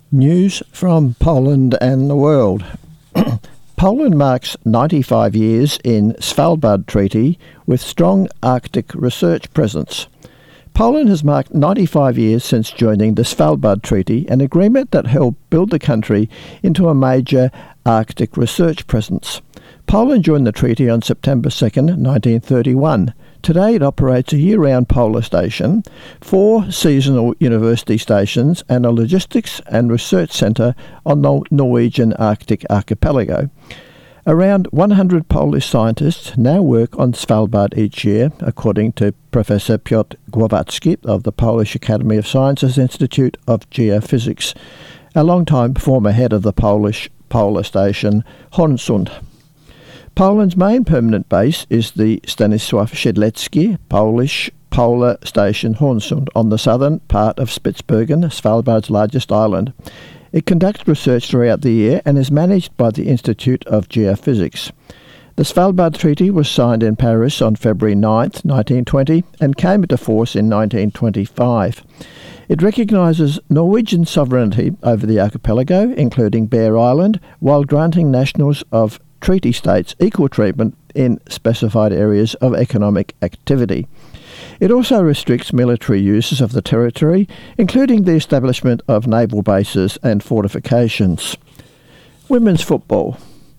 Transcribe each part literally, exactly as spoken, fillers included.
News from Poland and the world. Poland marks ninety-five years in Svalbard Treaty with strong Arctic research presence. Poland has marked ninety-five years since joining the Svalbard Treaty, an agreement that helped build the country into a major Arctic research presence. Poland joined the treaty on September second, nineteen thirty-one. Today it operates a year-round polar station, four seasonal university stations and a logistics and research centre on the Norwegian Arctic archipelago. Around one hundred Polish scientists now work on Svalbard each year, according to Professor Piotr Głowacki of the Polish Academy of Sciences Institute of Geophysics, a long-time former head of the Polish polar station Hornsund. Poland's main permanent base is the Stanisław Siedlecki Polish Polar Station Hornsund on the southern part of Spitsbergen, Svalbard's largest island. It conducts research throughout the year and is managed by the Institute of Geophysics. The Svalbard Treaty was signed in Paris on February ninth, nineteen twenty, and came into force in nineteen twenty-five. It recognises Norwegian sovereignty over the archipelago, including Bear Island, while granting nationals of treaty states equal treatment in specified areas of economic activity. It also restricts military uses of the territory, including the establishment of naval bases and fortifications. Women's football.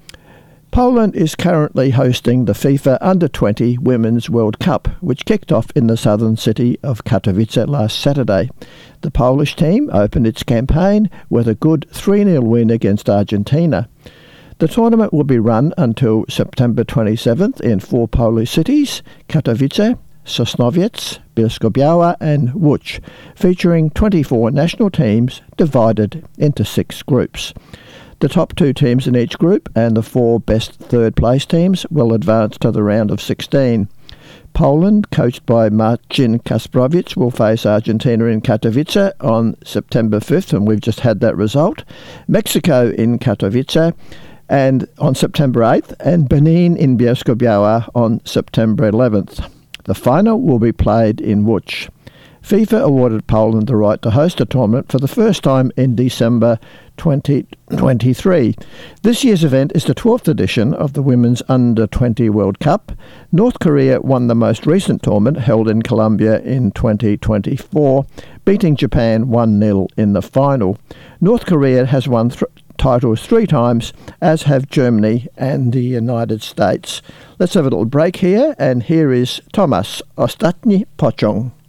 Poland is currently hosting the FIFA under twenty Women's World Cup, which kicked off in the southern city of Katowice last Saturday. The Polish team opened its campaign with a good three nil win against Argentina. The tournament will be run until September twenty-seventh in four Polish cities, Katowice, Sosnowiec, Bielsko-Biała and Łódź, featuring twenty-four national teams divided into six groups. The top two teams in each group and the four best third-place teams will advance to the round of sixteen. Poland, coached by Marcin Kasprowicz, will face Argentina in Katowice on September fifth, and we've just had that result. Mexico in Katowice and on September eighth, and Benin in Bielsko-Biała on September eleventh. The final will be played in Łódź. FIFA awarded Poland the right to host a tournament for the first time in December twenty twenty-three. This year's event is the twelfth edition of the Women's under twenty World Cup. North Korea won the most recent tournament, held in Colombia in twenty twenty-four, beating Japan one nil in the final. North Korea has won th- titles three times, as have Germany and the United States. Let's have a little break here, and here is Tomasz Ostatni Pociąg.